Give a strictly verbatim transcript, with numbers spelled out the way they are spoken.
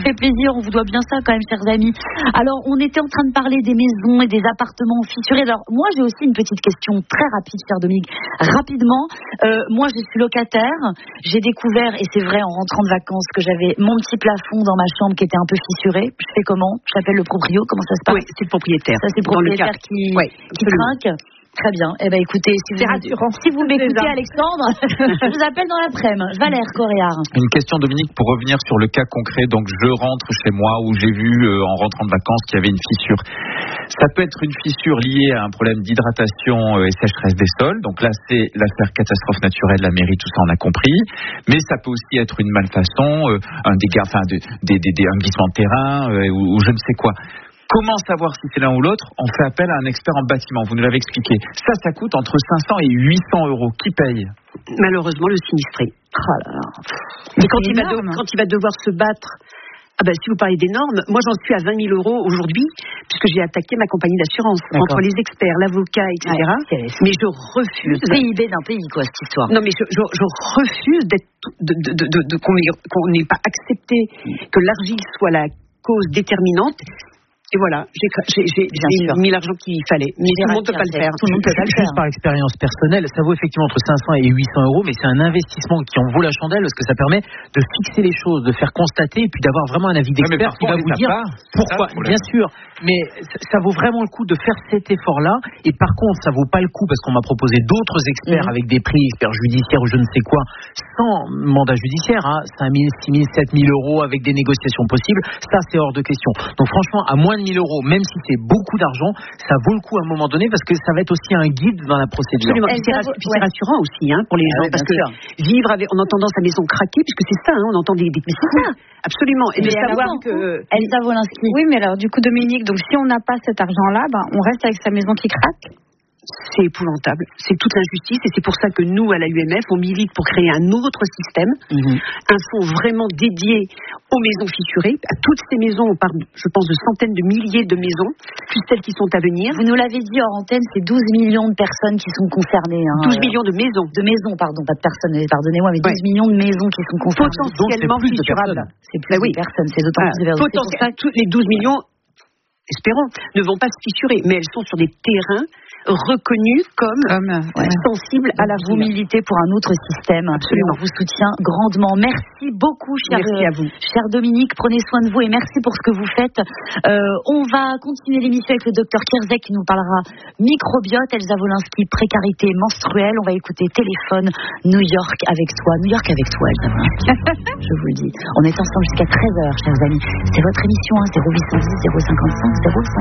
fait plaisir, on vous doit bien ça quand même, chers amis. Alors, on était en train de parler des maisons et des appartements fissurés. Alors, moi, j'ai aussi une petite question très rapide, cher Dominique. Rapidement, euh, moi, je suis locataire. J'ai découvert, et c'est vrai, en rentrant de vacances, que j'avais mon petit plafond dans ma chambre qui était un peu fissuré. Je fais comment? J'appelle le proprio, comment ça se passe? Oui, c'est le propriétaire. Ça, c'est le propriétaire qui, ouais, qui trinque. Très bien. Eh ben, écoutez, si vous, si vous m'écoutez, Alexandre, je vous appelle dans l'après-midi. Valère Coréard. Une question, Dominique, pour revenir sur le cas concret. Donc, je rentre chez moi où j'ai vu, euh, en rentrant de vacances, qu'il y avait une fissure. Ça peut être une fissure liée à un problème d'hydratation euh, et sécheresse des sols. Donc là, c'est l'affaire catastrophe naturelle, la mairie, tout ça, on a compris. Mais ça peut aussi être une malfaçon, euh, un dégât, enfin, de, des, des, des, un glissement de terrain euh, ou, ou je ne sais quoi. Comment savoir si c'est l'un ou l'autre? On fait appel à un expert en bâtiment, vous nous l'avez expliqué. Ça, ça coûte entre cinq cents et huit cents euros. Qui paye? Malheureusement, le sinistré. Oh là là. Mais quand il, va de, quand il va devoir se battre, ah ben, si vous parlez des normes, moi j'en suis à vingt mille euros aujourd'hui, puisque j'ai attaqué ma compagnie d'assurance. Entre les experts, l'avocat, et cetera. Ouais, mais je refuse. Le P I B d'un pays, quoi, cette histoire. Non, mais je, je, je refuse d'être, de, de, de, de, de, qu'on n'ait pas accepté que l'argile soit la cause déterminante. Et voilà, j'ai, j'ai, j'ai, j'ai mis l'argent qu'il fallait. Mais tout le monde ne peut pas le faire. Tout le monde peut pas le faire. Juste par expérience personnelle, ça vaut effectivement entre cinq cents et huit cents euros, mais c'est un investissement qui en vaut la chandelle parce que ça permet de fixer les choses, de faire constater et puis d'avoir vraiment un avis d'expert qui va vous dire pourquoi. Bien sûr, mais ça vaut vraiment le coup de faire cet effort-là. Et par contre, ça vaut pas le coup parce qu'on m'a proposé d'autres experts mmh. avec des prix, experts judiciaires ou je ne sais quoi, sans mandat judiciaire, hein, cinq mille, six mille, sept mille euros avec des négociations possibles. Ça, c'est hors de question. Donc franchement, à moins de mille euros, même si c'est beaucoup d'argent, ça vaut le coup à un moment donné parce que ça va être aussi un guide dans la procédure. Absolument. Puis c'est, rass- puis c'est rassurant aussi hein, pour les gens, ouais, parce que sûr. Vivre avec, en entendant sa maison craquer, puisque c'est ça, hein, on entend des, des... Mais c'est ça, absolument. Et mais de savoir que... Elsa Wolinski. Oui, mais alors du coup, Dominique, donc si on n'a pas cet argent-là, ben, on reste avec sa maison qui craque. C'est épouvantable, c'est toute l'injustice et c'est pour ça que nous à l'A U M F on milite pour créer un autre système, mmh. un fonds vraiment dédié aux maisons fissurées, à toutes ces maisons, on parle je pense de centaines de milliers de maisons, plus celles qui sont à venir. Vous nous l'avez dit hors antenne, c'est douze millions de personnes qui sont concernées. Hein, douze millions de maisons. De maisons, pardon, pas de personnes, pardonnez-moi, mais douze ouais. millions de maisons qui sont concernées. Potentiellement Donc, c'est plus fissurables. C'est plus bah oui. de personnes, c'est d'autant ah, plus de personnes. Potentiellement, toutes les douze millions, espérons, ne vont pas se fissurer, mais elles sont sur des terrains reconnus comme, comme ouais. sensibles à la vous militez pour un autre système. Absolument. On vous soutient grandement. Merci beaucoup, cher, merci à vous. cher Dominique. Prenez soin de vous et merci pour ce que vous faites. Euh, on va continuer l'émission avec le docteur Kierzek qui nous parlera microbiote. Elsa Wolinski, précarité menstruelle. On va écouter Téléphone New York avec toi. New York avec toi, Elsa Wolinski. Je vous le dis. On est ensemble jusqu'à treize heures, chers amis. C'est votre émission, hein, zéro huit cent dix, zéro cinquante-cinq, zéro cinquante-cinq.